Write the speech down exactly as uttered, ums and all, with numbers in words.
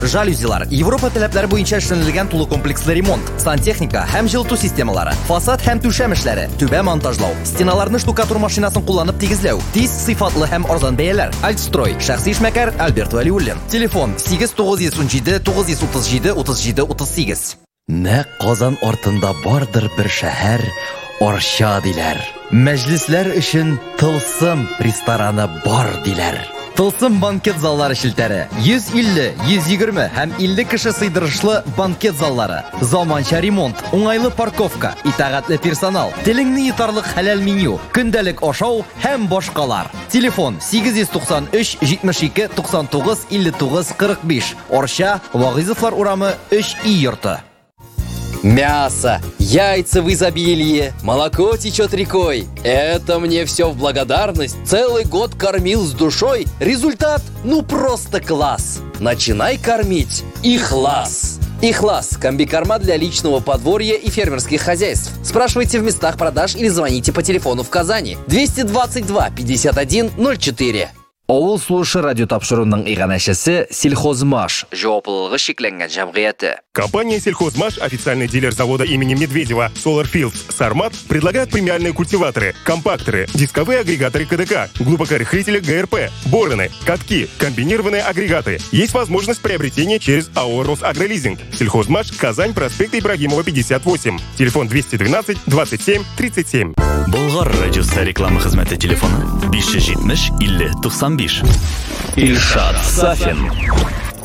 Жалюзилар. Европа таләпләре буенча эшләнелгән тулы комплекслы ремонт. Сантехника һәм җылыту системалары. Фасад һәм түшәм эшләре. Түбә монтажлау. Стеналарны штукатур машинасын кулланып тигезләү. Тиз, сыйфатлы һәм арзан бәяләр. Альтстрой. Шәхси эшмәкәр Альберт Вәлиуллин. Телефон сигез тугыз йөз унҗиде тугыз йөз утыз җиде утыз җиде утыз сигез. Нәкъ Казан артында бардыр бер шәһәр, Арча диләр. Мәҗлесләр өчен тылсым рестораны бар диләр. Тылсым банкет заллары шелтәре. йөз илле, йөз егерме һәм илле кеше сыйдырышлы банкет заллары. Заманча ремонт, уңайлы парковка, итәгатьле персонал, телеңне йотарлык хәләл меню, көндәлек ашау һәм башкалар. Телефон сигез йөз туксан өч җитмеш ике туксан тугыз илле тугыз кырык биш. Арча, Вагызовлар урамы өч И йорты. Мясо, яйца в изобилии, молоко течет рекой. Это мне все в благодарность. Целый год кормил с душой. Результат, ну просто класс. Начинай кормить Ихлас. Ихлас – комбикорма для личного подворья и фермерских хозяйств. Спрашивайте в местах продаж или звоните по телефону в Казани. двести двадцать два пятьдесят один ноль четыре. Авыл слушы радио тапшыруның иганәшәсе Сельхозмаш, җаваплылыгы шикләнгән җәмгыяте. Компания Сельхозмаш, официальный дилер завода имени Медведева Solar Fields Сармат, предлагает премиальные культиваторы, компакторы, дисковые агрегаторы КДК, глубокорыхлители ГРП, бороны, катки, комбинированные агрегаты. Есть возможность приобретения через АО «Росагролизинг». Сельхозмаш, Казань, проспект Ибрагимова, пятьдесят восемь. Телефон двести двенадцать двадцать семь тридцать семь. Болгар радиосы реклама хезмәте телефоны биш йөз җитмеш илле туксан биш. Илшат Сафин.